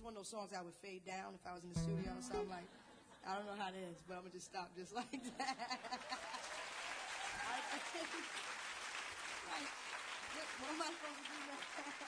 one of those songs I would fade down if I was in the studio or something like. I don't know how it is, but I'm gonna just stop just like that. What am I supposed to do now?